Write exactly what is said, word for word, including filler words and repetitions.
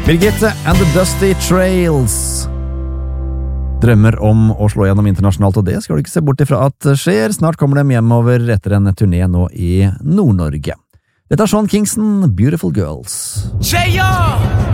Birgitte and the Dusty Trails drømmer om å slå gjennom internasjonalt, og det skal du ikke se bort ifra at skjer. Snart kommer de hjemover etter en turné nå i Nord-Norge. Dette er Sean Kingston, Beautiful Girls. Say ja!